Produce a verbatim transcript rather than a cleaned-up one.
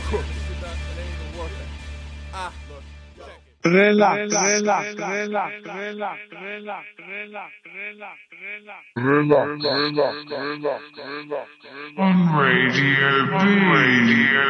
Ah, look. Relax, relax, relax, relax, relax, relax, relax, relax. Relax, relax, relax, relax, relax. On Radio B.